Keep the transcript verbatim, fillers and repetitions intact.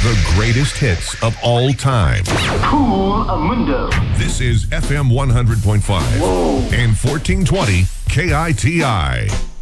The greatest hits of all time. Cool Mundo. This is F M one hundred point five Whoa. and fourteen twenty K I T I.